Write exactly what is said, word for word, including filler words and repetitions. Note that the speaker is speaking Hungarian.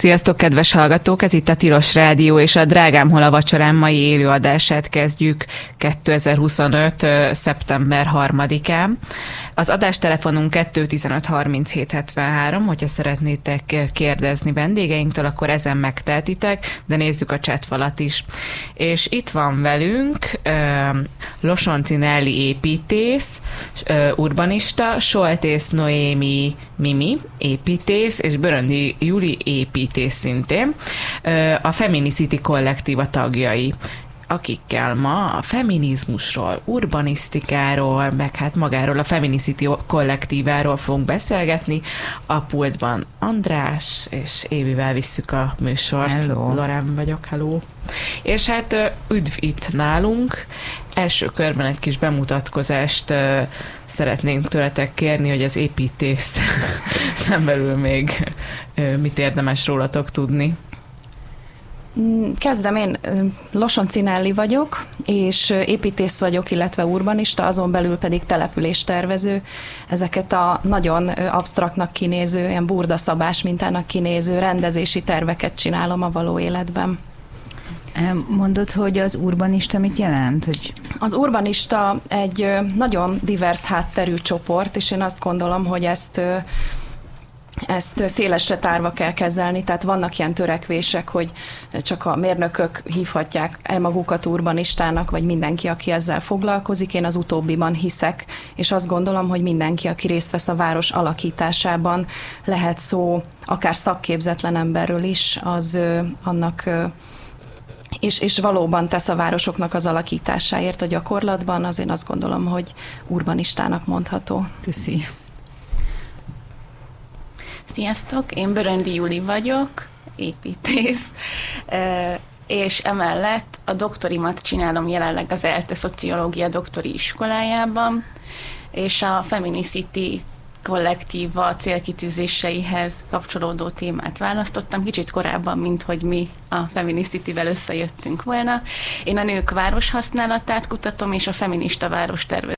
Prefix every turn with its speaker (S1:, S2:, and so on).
S1: Sziasztok, kedves hallgatók! Ez itt a Tilos Rádió, és a Drágám hol a vacsorám mai élőadását kezdjük kétezer-huszonöt. szeptember harmadikán. Az adástelefonunk kettő tizenöt harminchét hetvenhárom, hogyha szeretnétek kérdezni vendégeinktől, akkor ezen megtehetitek, de nézzük a chatfalat is. És itt van velünk uh, Losonczy Nelly építész, uh, urbanista, Soltész Noémi Mimi építész, és Böröndi Juli építész szintén, a Feminicity kollektíva tagjai, akikkel ma a feminizmusról, urbanisztikáról, meg hát magáról a Feminicity kollektíváról fogunk beszélgetni. A pultban András és Évivel visszük a műsort.
S2: Hello.
S1: Lorán vagyok, hello. És hát üdv itt nálunk. Első körben egy kis bemutatkozást uh, szeretnénk tőletek kérni, hogy az építész szembelül még uh, mit érdemes rólatok tudni.
S3: Kezdem, én Losonczy Nelly vagyok, és építész vagyok, illetve urbanista, azon belül pedig településtervező. Ezeket a nagyon absztraktnak kinéző, ilyen burdaszabás mintának kinéző rendezési terveket csinálom a való életben.
S2: Mondod, hogy az urbanista mit jelent? Hogy...
S3: Az urbanista egy nagyon divers hátterű csoport, és én azt gondolom, hogy ezt Ezt szélesre tárva kell kezelni, tehát vannak ilyen törekvések, hogy csak a mérnökök hívhatják el magukat urbanistának, vagy mindenki, aki ezzel foglalkozik. Én az utóbbiban hiszek, és azt gondolom, hogy mindenki, aki részt vesz a város alakításában, lehet szó akár szakképzetlen emberről is, az annak... És, és valóban tesz a városoknak az alakításáért a gyakorlatban, az én azt gondolom, hogy urbanistának mondható.
S2: Köszi.
S4: Sziasztok, én Böröndi Juli vagyok, építész, és emellett a doktorimat csinálom jelenleg az ELTE Szociológia doktori iskolájában, és a Feminicity kollektíva célkitűzéseihez kapcsolódó témát választottam, kicsit korábban, mint hogy mi a Feminicity-vel összejöttünk volna. Én a nők városhasználatát kutatom, és a feminista várostervezés